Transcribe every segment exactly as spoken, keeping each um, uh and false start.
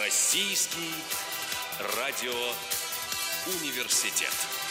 Российский радиоуниверситет.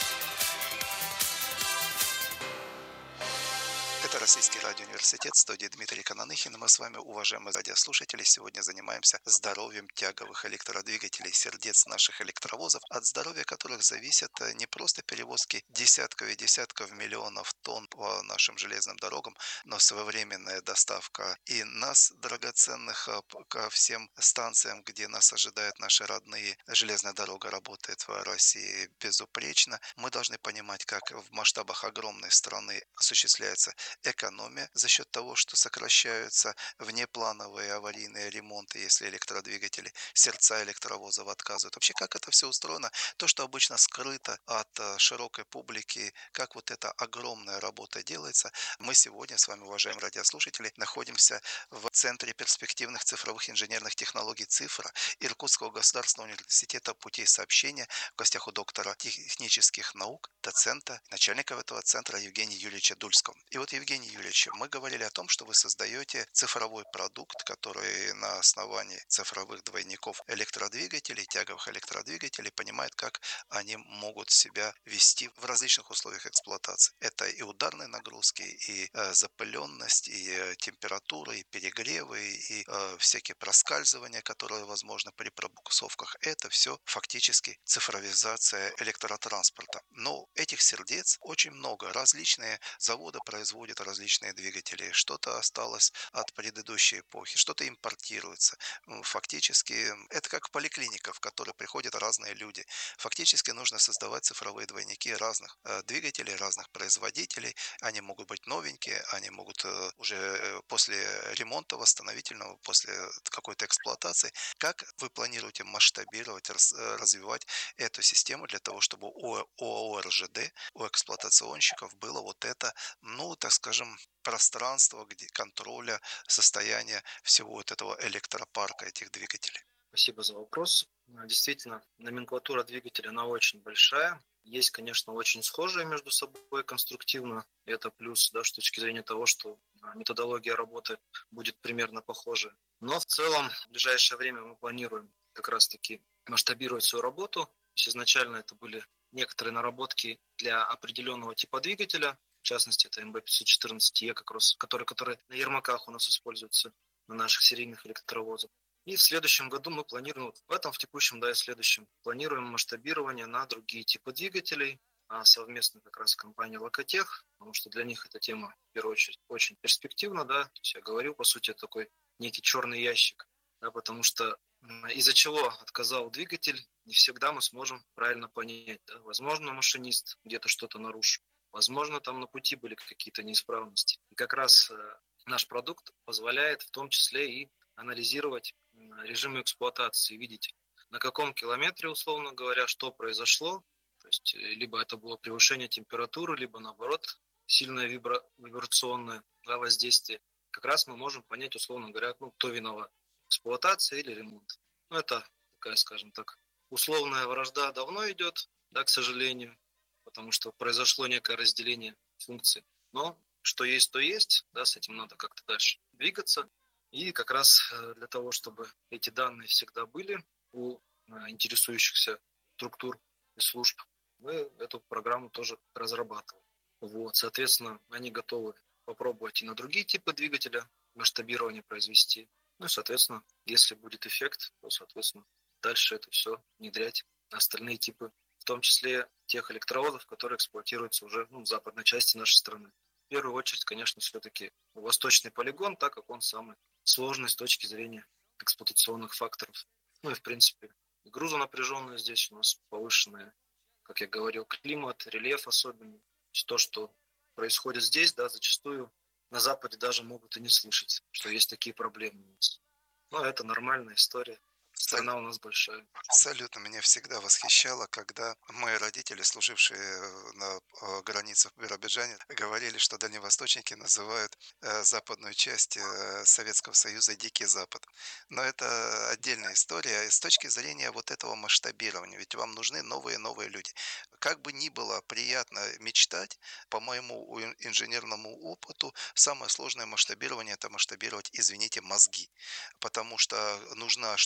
Это Российский радиоуниверситет, в студии Дмитрий Кананыхин. Мы с вами, уважаемые радиослушатели, сегодня занимаемся здоровьем тяговых электродвигателей, сердец наших электровозов, от здоровья которых зависят не просто перевозки десятков и десятков миллионов тонн по нашим железным дорогам, но своевременная доставка и нас, драгоценных, ко всем станциям, где нас ожидают наши родные. Железная дорога работает в России безупречно. Мы должны понимать, как в масштабах огромной страны осуществляется экономия за счет того, что сокращаются внеплановые аварийные ремонты, если электродвигатели, сердца электровозов отказывают. Вообще, как это все устроено, то, что обычно скрыто от широкой публики, как вот эта огромная работа делается. Мы сегодня с вами, уважаемые радиослушатели, находимся в Центре перспективных цифровых инженерных технологий «Цифра» Иркутского государственного университета путей сообщения. В гостях у доктора технических наук, доцента, начальника этого центра Евгения Юрьевича Дульского. И вот, Евгений Юрьевич, мы говорили о том, что вы создаете цифровой продукт, который на основании цифровых двойников электродвигателей, тяговых электродвигателей, понимает, как они могут себя вести в различных условиях эксплуатации. Это и ударные нагрузки, и э, запыленность, и э, температура, и перегревы, и э, всякие проскальзывания, которые возможны при пробуксовках. Это все фактически цифровизация электротранспорта. Но этих сердец очень много. Различные заводы производят различные двигатели. Что-то осталось от предыдущей эпохи, что-то импортируется. Фактически это как поликлиника, в которой приходят разные люди. Фактически нужно создавать цифровые двойники разных э, двигателей, разных производителей. Они могут быть новенькие, они могут э, уже э, после ремонта восстановительного, после какой-то эксплуатации. Как вы планируете масштабировать, раз, э, развивать эту систему для того, чтобы у ООО РЖД, у эксплуатационщиков было вот это, ну, так скажем, пространство где контроля состояния всего вот этого электропарка, этих двигателей? Спасибо за вопрос. Действительно, номенклатура двигателя, она очень большая. Есть, конечно, очень схожие между собой конструктивно. И это плюс, да, с точки зрения того, что методология работы будет примерно похожа. Но в целом в ближайшее время мы планируем как раз-таки масштабировать свою работу. То есть изначально это были некоторые наработки для определенного типа двигателя. В частности, это эм бэ пятьсот четырнадцать е, как раз, который, который на Ермаках у нас используется, на наших серийных электровозах. И в следующем году мы планируем, в этом, в текущем, да, и в следующем, планируем масштабирование на другие типы двигателей, а совместно как раз с компанией Локотех, потому что для них эта тема, в первую очередь, очень перспективна, да, то есть я говорил, по сути, такой некий черный ящик, да, потому что из-за чего отказал двигатель, не всегда мы сможем правильно понять, да, возможно, машинист где-то что-то нарушил, возможно, там на пути были какие-то неисправности. И как раз э, наш продукт позволяет в том числе и анализировать режимы эксплуатации, видеть, на каком километре, условно говоря, что произошло. То есть либо это было превышение температуры, либо наоборот сильное вибра... вибрационное, да, воздействие. Как раз мы можем понять, условно говоря, ну, кто виноват, эксплуатация или ремонт. Ну, это такая, скажем так, условная вражда давно идет, да, к сожалению, потому что произошло некое разделение функций. Но что есть, то есть, да, с этим надо как-то дальше двигаться. И как раз для того, чтобы эти данные всегда были у интересующихся структур и служб, мы эту программу тоже разрабатываем. Вот, соответственно, они готовы попробовать и на другие типы двигателя масштабирование произвести. Ну и, соответственно, если будет эффект, то, соответственно, дальше это все внедрять на остальные типы, в том числе тех электровозов, которые эксплуатируются уже, ну, в западной части нашей страны. В первую очередь, конечно, все-таки восточный полигон, так как он самый сложный с точки зрения эксплуатационных факторов. Ну и, в принципе, грузонапряженность здесь у нас повышенная. Как я говорил, климат, рельеф особенно. То, что происходит здесь, да, зачастую на Западе даже могут и не слышать, что есть такие проблемы у нас. Но это нормальная история. Страна у нас большая. Абсолютно. Меня всегда восхищало, когда мои родители, служившие на границах в Биробиджане, говорили, что дальневосточники называют э, западную часть э, Советского Союза «Дикий Запад». Но это отдельная история. И с точки зрения вот этого масштабирования, ведь вам нужны новые-новые люди. Как бы ни было приятно мечтать, по моему инженерному опыту, самое сложное масштабирование – это масштабировать, извините, мозги. Потому что нужна, чтобы,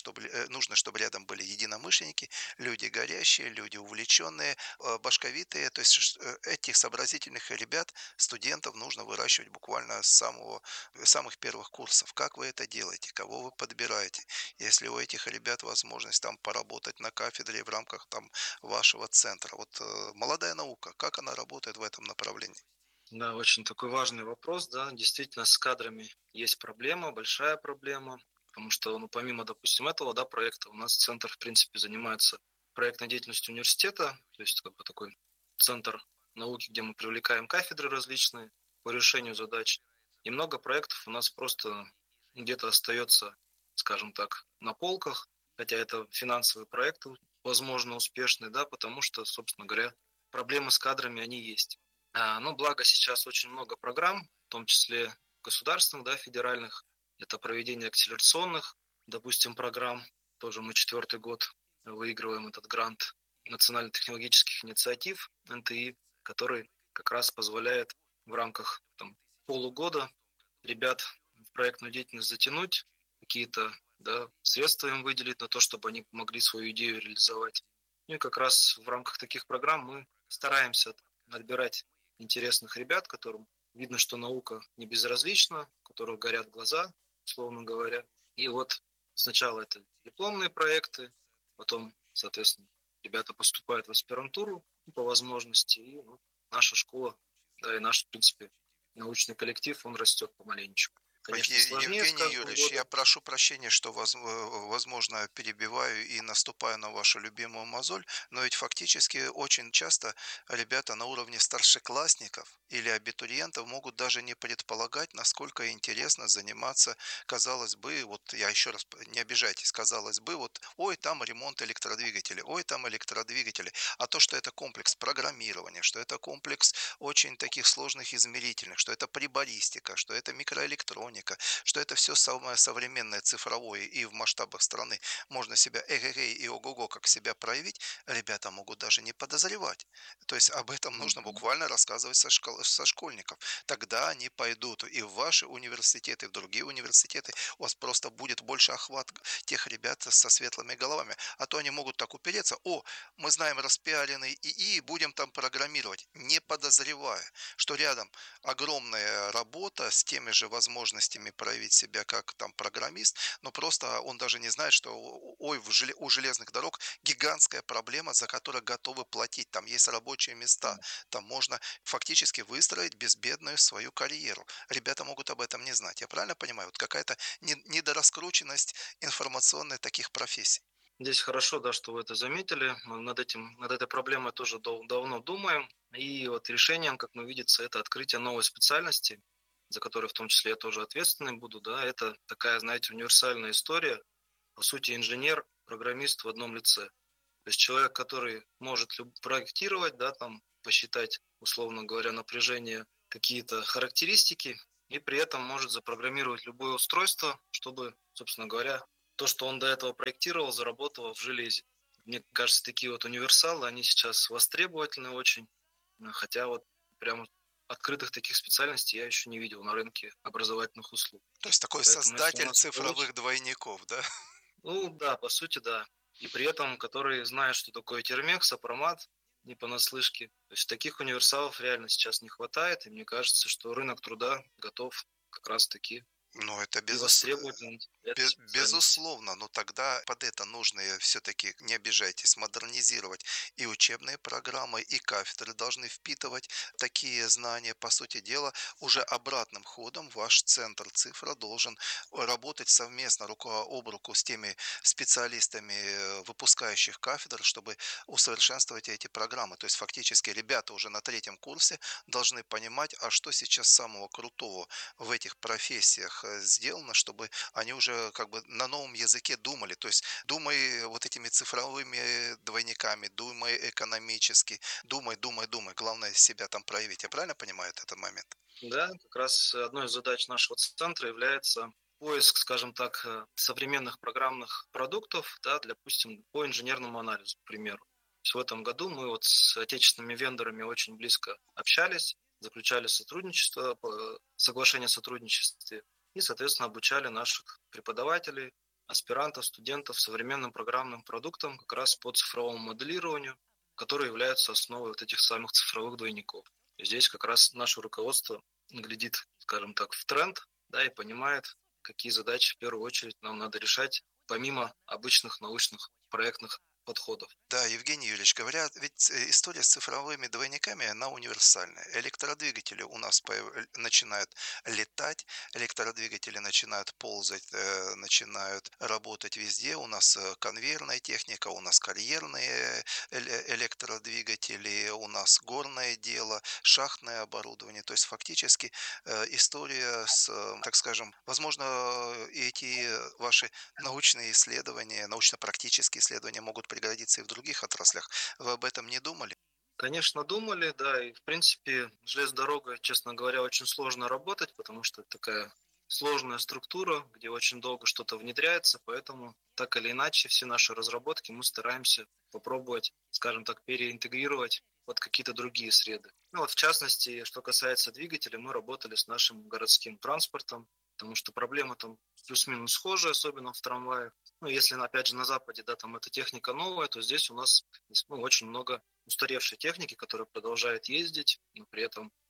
нужно, чтобы рядом были единомышленники, люди горящие, люди увлеченные, э, башковитые. То есть ш- э, этих сообразительных ребят, студентов нужно выращивать буквально с самого, с самых первых курсов. Как вы это делаете? Кого вы подбираете? Если у этих ребят возможность там поработать на кафедре в рамках там вашего центра. Вот э, молодая наука, как она работает в этом направлении? Да, очень такой важный вопрос, да, действительно с кадрами есть проблема, большая проблема, потому что, ну, помимо, допустим, этого, да, проекта, у нас центр, в принципе, занимается проектной деятельностью университета, то есть как бы такой центр науки, где мы привлекаем кафедры различные по решению задач. И много проектов у нас просто где-то остается, скажем так, на полках, хотя это финансовые проекты, возможно, успешные, да, потому что, собственно говоря, проблемы с кадрами, они есть. А, Ну, благо сейчас очень много программ, в том числе государственных, да, федеральных. Это проведение акселерационных, допустим, программ. Тоже мы четвертый год выигрываем этот грант национально-технологических инициатив эн тэ и, который как раз позволяет в рамках там, полугода ребят в проектную деятельность затянуть, какие-то, да, средства им выделить на то, чтобы они могли свою идею реализовать. Ну и как раз в рамках таких программ мы стараемся отбирать интересных ребят, которым видно, что наука не безразлична, у которых горят глаза, условно говоря. И вот сначала это дипломные проекты, потом, соответственно, ребята поступают в аспирантуру по возможности, и ну, наша школа, да, и наш, в принципе, научный коллектив, он растет помаленечку. Конечно, Е- сложнее с Евгений каждым Юрьевич, я годом. прошу прощения, что, воз- э, возможно, перебиваю и наступаю на вашу любимую мозоль, но ведь фактически очень часто ребята на уровне старшеклассников или абитуриентов могут даже не предполагать, насколько интересно заниматься, казалось бы, вот я еще раз, п- не обижайтесь, казалось бы, вот, ой, там ремонт электродвигателей, ой, там электродвигатели, а то, что это комплекс программирования, что это комплекс очень таких сложных измерительных, что это прибористика, что это микроэлектроника, что это все самое современное цифровое и в масштабах страны можно себя эгегей и ого-го как себя проявить, ребята могут даже не подозревать. То есть об этом нужно Мгм. буквально рассказывать со, школ- со школьников. Тогда они пойдут и в ваши университеты, и в другие университеты. У вас просто будет больше охват тех ребят со светлыми головами. А то они могут так упереться: о, мы знаем распиаренный ИИ, будем там программировать, не подозревая, что рядом огромная работа с теми же возможностями проявить себя как там программист, но просто он даже не знает, что ой, в желе- у железных дорог гигантская проблема, за которую готовы платить. Там есть рабочие места, там можно фактически выстроить безбедную свою карьеру. Ребята могут об этом не знать. Я правильно понимаю? Вот какая-то не- недораскрученность информационной таких профессий. Здесь хорошо, да, что вы это заметили. Мы над этим, над этой проблемой тоже дав- давно думаем. И вот решением, как мы видится, это открытие новой специальности, за которую в том числе я тоже ответственным буду. Да, это такая, знаете, универсальная история. По сути, инженер, программист в одном лице. То есть человек, который может люб- проектировать, да, там посчитать, условно говоря, напряжение, какие-то характеристики, и при этом может запрограммировать любое устройство, чтобы, собственно говоря, то, что он до этого проектировал, заработало в железе. Мне кажется, такие вот универсалы, они сейчас востребовательны очень, э, хотя вот прям открытых таких специальностей я еще не видел на рынке образовательных услуг. То есть такой Поэтому если у создатель нас получится, цифровых двойников, да? ну да, по сути, да. И при этом, который знает, что такое термех, сопромат, не понаслышке. То есть таких универсалов реально сейчас не хватает, и мне кажется, что рынок труда готов как раз-таки Ну, это и безус... востребователен для этой Бе- специальности. Безусловно, но тогда под это нужно все-таки, не обижайтесь, модернизировать и учебные программы, и кафедры должны впитывать такие знания. По сути дела, уже обратным ходом ваш центр цифра должен работать совместно, рука об руку с теми специалистами э, выпускающих кафедр, чтобы усовершенствовать эти программы. То есть фактически ребята уже на третьем курсе должны понимать, а что сейчас самого крутого в этих профессиях э, сделано, чтобы они уже как бы на новом языке думали. То есть думай вот этими цифровыми двойниками, думай экономически, думай, думай, думай. Главное себя там проявить. Я правильно понимаю этот момент? Да, как раз одной из задач нашего центра является поиск, скажем так, э, современных программных продуктов, да, для, допустим, по инженерному анализу, к примеру. То есть в этом году мы вот с отечественными вендорами очень близко общались, заключали сотрудничество, по- соглашение о сотрудничестве и, соответственно, обучали наших преподавателей, аспирантов, студентов современным программным продуктам как раз по цифровому моделированию, которые являются основой вот этих самых цифровых двойников. И здесь как раз наше руководство глядит, скажем так, в тренд, да, и понимает, какие задачи в первую очередь нам надо решать, помимо обычных научных проектных подходов. Да, Евгений Юрьевич, говорят, ведь э, история с цифровыми двойниками, она универсальная. Электродвигатели у нас появ- э, начинают летать, электродвигатели начинают ползать, э, начинают работать везде. У нас э, конвейерная техника, у нас карьерные эле- электродвигатели, у нас горное дело, шахтное оборудование. То есть фактически э, история с, э, так скажем, возможно, э, эти ваши научные исследования, научно-практические исследования могут пригодиться и в других отраслях. Вы об этом не думали? Конечно, думали, да, и в принципе железной дорогой, честно говоря, очень сложно работать, потому что это такая сложная структура, где очень долго что-то внедряется, поэтому так или иначе все наши разработки мы стараемся попробовать, скажем так, переинтегрировать под какие-то другие среды. Ну вот в частности, что касается двигателя, мы работали с нашим городским транспортом, потому что проблема там плюс-минус схожая, особенно в трамваях. Ну, если, опять же, на Западе, да, там эта техника новая, то здесь у нас ну, очень много устаревшей техники, которая продолжает ездить, но при этом